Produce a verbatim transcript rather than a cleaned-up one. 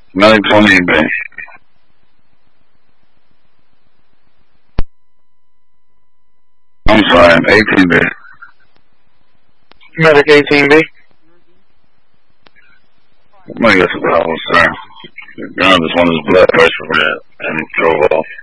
nine twenty, B. I'm sorry, eighteen, B. Medic eighteen, B. I'm gonna get some problems, sir. Your gun just wanted his blood pressure and drove off.